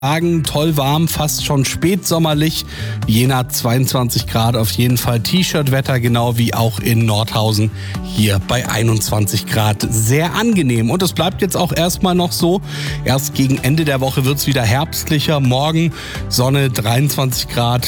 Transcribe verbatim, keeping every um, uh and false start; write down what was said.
Tagen toll warm, fast schon spätsommerlich. Jena zweiundzwanzig Grad, auf jeden Fall T-Shirt-Wetter, genau wie auch in Nordhausen hier bei einundzwanzig Grad. Sehr angenehm und es bleibt jetzt auch erstmal noch so. Erst gegen Ende der Woche wird es wieder herbstlicher. Morgen Sonne dreiundzwanzig Grad,